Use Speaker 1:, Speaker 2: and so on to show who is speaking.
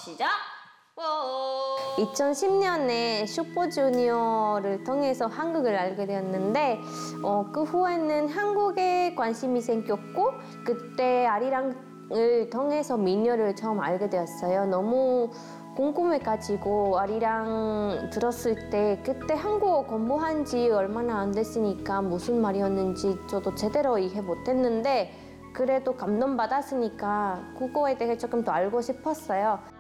Speaker 1: 시작!
Speaker 2: 2010년에 슈퍼주니어를 통해서 한국을 알게 되었는데 그 후에는 한국에 관심이 생겼고 그때 아리랑을 통해서 미녀를 처음 알게 되었어요. 너무 궁금해가지고 아리랑 들었을 때 그때 한국어 공부한 지 얼마나 안 됐으니까 무슨 말이었는지 저도 제대로 이해 못했는데 그래도 감동받았으니까 국어에 대해 조금 더 알고 싶었어요.